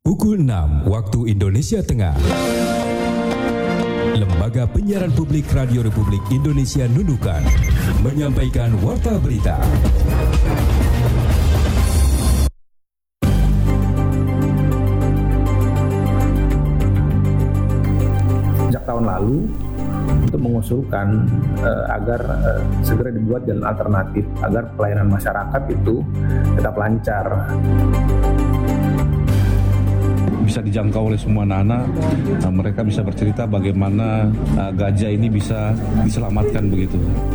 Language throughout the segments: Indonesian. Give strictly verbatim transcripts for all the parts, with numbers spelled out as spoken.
Pukul enam waktu Indonesia Tengah. Lembaga Penyiaran Publik Radio Republik Indonesia Nunukan menyampaikan warta berita. Sejak tahun lalu untuk mengusulkan uh, agar uh, segera dibuat jalan alternatif agar pelayanan masyarakat itu tetap lancar. Bisa dijangkau oleh semua anak-anak, nah, mereka bisa bercerita bagaimana uh, gajah ini bisa diselamatkan begitu.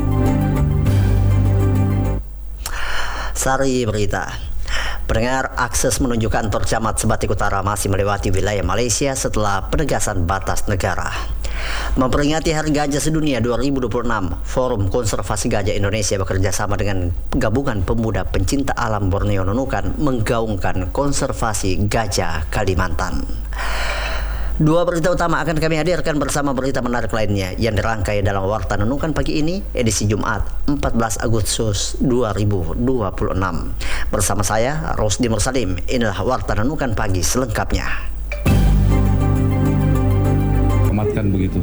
Sari berita. Pendengar, akses menuju kantor Camat Sebatik Utara masih melewati wilayah Malaysia setelah penegasan batas negara. Memperingati Hari Gajah Sedunia dua ribu dua puluh enam, Forum Konservasi Gajah Indonesia bekerja sama dengan Gabungan Pemuda Pencinta Alam Borneo Nunukan menggaungkan konservasi gajah Kalimantan. Dua berita utama akan kami hadirkan bersama berita menarik lainnya yang dirangkai dalam Warta Nunukan pagi ini, edisi Jumat empat belas Agustus dua ribu dua puluh enam. Bersama saya, Rosdi Mursalim, inilah Warta Nunukan pagi selengkapnya. Selamatkan begitu.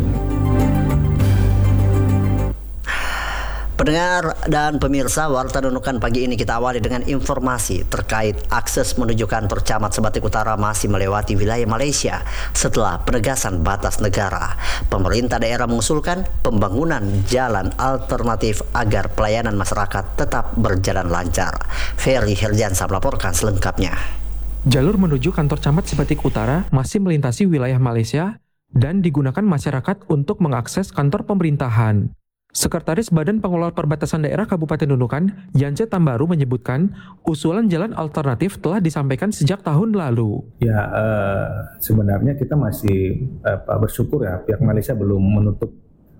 Pendengar dan pemirsa, Warta Nunukan pagi ini kita awali dengan informasi terkait akses menuju kantor Camat Sebatik Utara masih melewati wilayah Malaysia setelah penegasan batas negara. Pemerintah daerah mengusulkan pembangunan jalan alternatif agar pelayanan masyarakat tetap berjalan lancar. Ferry Herdiansa melaporkan selengkapnya. Jalur menuju kantor Camat Sebatik Utara masih melintasi wilayah Malaysia dan digunakan masyarakat untuk mengakses kantor pemerintahan. Sekretaris Badan Pengelola Perbatasan Daerah Kabupaten Nunukan, Yance Tambaru menyebutkan, usulan jalan alternatif telah disampaikan sejak tahun lalu. Ya, eh, sebenarnya kita masih eh, bersyukur ya, pihak Malaysia belum menutup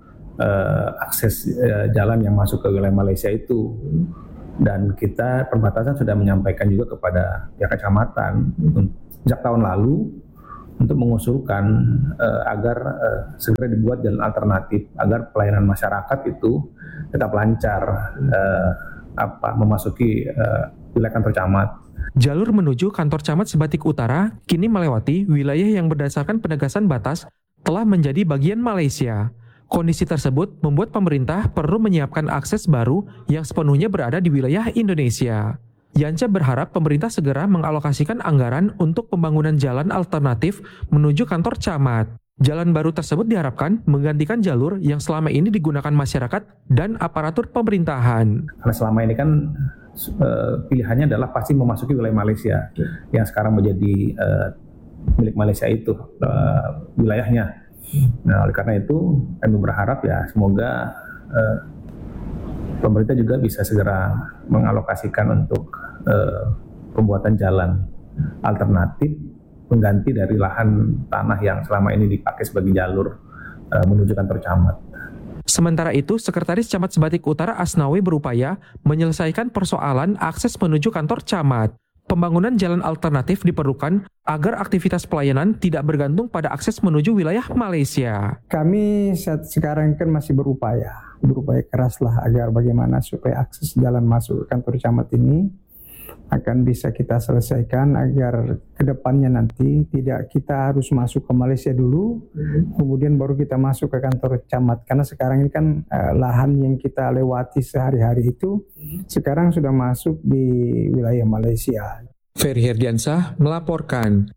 eh, akses eh, jalan yang masuk ke wilayah Malaysia itu. Dan kita perbatasan sudah menyampaikan juga kepada pihak kecamatan sejak tahun lalu untuk mengusulkan uh, agar uh, segera dibuat jalan alternatif agar pelayanan masyarakat itu tetap lancar uh, apa memasuki uh, wilayah kantor camat. Jalur menuju kantor Camat Sebatik Utara kini melewati wilayah yang berdasarkan penegasan batas telah menjadi bagian Malaysia. Kondisi tersebut membuat pemerintah perlu menyiapkan akses baru yang sepenuhnya berada di wilayah Indonesia. Yance berharap pemerintah segera mengalokasikan anggaran untuk pembangunan jalan alternatif menuju kantor camat. Jalan baru tersebut diharapkan menggantikan jalur yang selama ini digunakan masyarakat dan aparatur pemerintahan. Karena selama ini kan uh, pilihannya adalah pasti memasuki wilayah Malaysia yang sekarang menjadi uh, milik Malaysia itu uh, wilayahnya. Nah, oleh karena itu kami berharap ya semoga uh, pemerintah juga bisa segera mengalokasikan untuk uh, pembuatan jalan alternatif pengganti dari lahan tanah yang selama ini dipakai sebagai jalur uh, menuju kantor camat. Sementara itu, Sekretaris Camat Sebatik Utara Asnawi berupaya menyelesaikan persoalan akses menuju kantor camat. Pembangunan jalan alternatif diperlukan agar aktivitas pelayanan tidak bergantung pada akses menuju wilayah Malaysia. Kami saat sekarang kan masih berupaya, berupaya keraslah agar bagaimana supaya akses jalan masuk ke kantor camat ini akan bisa kita selesaikan agar kedepannya nanti tidak kita harus masuk ke Malaysia dulu, mm-hmm. kemudian baru kita masuk ke kantor camat. Karena sekarang ini kan uh, lahan yang kita lewati sehari-hari itu mm-hmm. sekarang sudah masuk di wilayah Malaysia. Ferry Herdiansa melaporkan.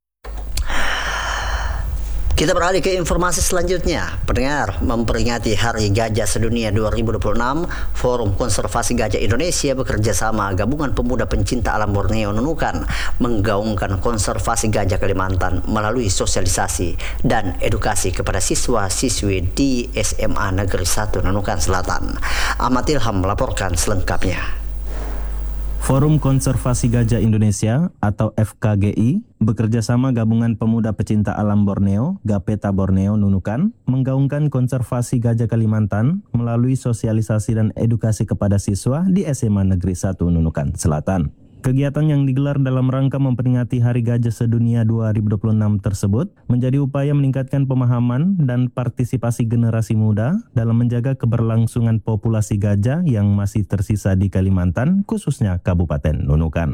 Kita beralih ke informasi selanjutnya. Pendengar, memperingati Hari Gajah Sedunia dua ribu dua puluh enam, Forum Konservasi Gajah Indonesia bekerja sama Gabungan Pemuda Pencinta Alam Borneo Nunukan menggaungkan konservasi gajah Kalimantan melalui sosialisasi dan edukasi kepada siswa-siswi di S M A Negeri satu Nunukan Selatan. Ahmad Ilham melaporkan selengkapnya. Forum Konservasi Gajah Indonesia atau F K G I bekerjasama Gabungan Pemuda Pecinta Alam Borneo, Gapeta Borneo Nunukan, menggaungkan konservasi gajah Kalimantan melalui sosialisasi dan edukasi kepada siswa di S M A Negeri satu Nunukan Selatan. Kegiatan yang digelar dalam rangka memperingati Hari Gajah Sedunia dua ribu dua puluh enam tersebut menjadi upaya meningkatkan pemahaman dan partisipasi generasi muda dalam menjaga keberlangsungan populasi gajah yang masih tersisa di Kalimantan, khususnya Kabupaten Nunukan.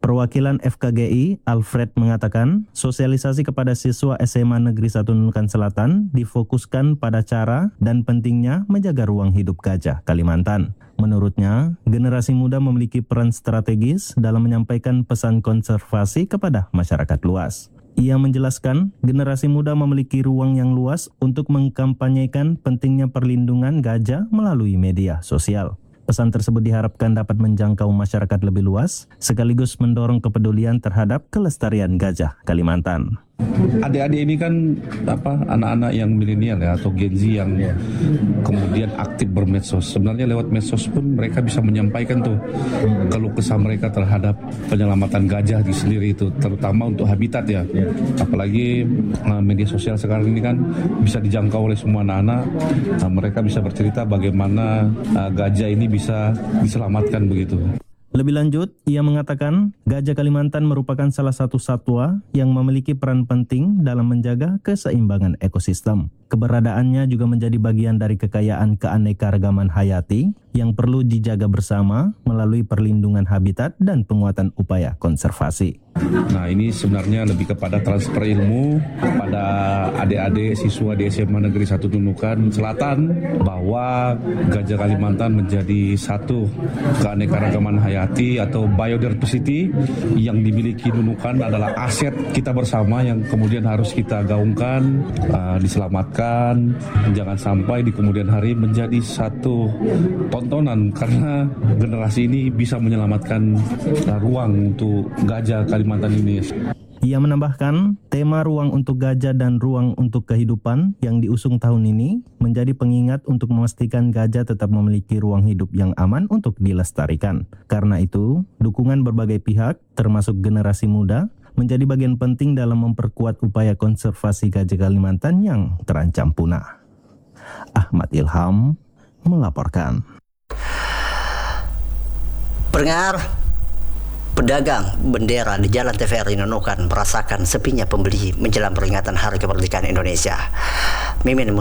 Perwakilan F K G I, Alfred, mengatakan sosialisasi kepada siswa S M A Negeri satu Nunukan Selatan difokuskan pada cara dan pentingnya menjaga ruang hidup gajah Kalimantan. Menurutnya, generasi muda memiliki peran strategis dalam menyampaikan pesan konservasi kepada masyarakat luas. Ia menjelaskan, generasi muda memiliki ruang yang luas untuk mengkampanyekan pentingnya perlindungan gajah melalui media sosial. Pesan tersebut diharapkan dapat menjangkau masyarakat lebih luas, sekaligus mendorong kepedulian terhadap kelestarian gajah Kalimantan. Adik-adik ini kan apa anak-anak yang milenial ya atau Gen Z yang kemudian aktif bermedsos. Sebenarnya lewat medsos pun mereka bisa menyampaikan tuh keluh kesah mereka terhadap penyelamatan gajah di sendiri itu, terutama untuk habitat ya. Apalagi uh, media sosial sekarang ini kan bisa dijangkau oleh semua anak-anak. Nah, mereka bisa bercerita bagaimana uh, gajah ini bisa diselamatkan begitu. Lebih lanjut, ia mengatakan gajah Kalimantan merupakan salah satu satwa yang memiliki peran penting dalam menjaga keseimbangan ekosistem. Keberadaannya juga menjadi bagian dari kekayaan keanekaragaman hayati yang perlu dijaga bersama melalui perlindungan habitat dan penguatan upaya konservasi. Nah, ini sebenarnya lebih kepada transfer ilmu kepada adik-adik siswa di S M A Negeri satu Nunukan Selatan bahwa gajah Kalimantan menjadi satu keanekaragaman hayati atau biodiversity yang dimiliki Nunukan adalah aset kita bersama yang kemudian harus kita gaungkan, uh, diselamatkan, jangan sampai di kemudian hari menjadi satu tontonan karena generasi ini bisa menyelamatkan uh, ruang untuk gajah Kalimantan ini. Ia menambahkan, tema ruang untuk gajah dan ruang untuk kehidupan yang diusung tahun ini menjadi pengingat untuk memastikan gajah tetap memiliki ruang hidup yang aman untuk dilestarikan. Karena itu, dukungan berbagai pihak, termasuk generasi muda, menjadi bagian penting dalam memperkuat upaya konservasi gajah Kalimantan yang terancam punah. Ahmad Ilham melaporkan. Pendengar, pedagang bendera di Jalan T V R I Nunukan merasakan sepinya pembeli menjelang peringatan Hari Kemerdekaan Indonesia. Mimin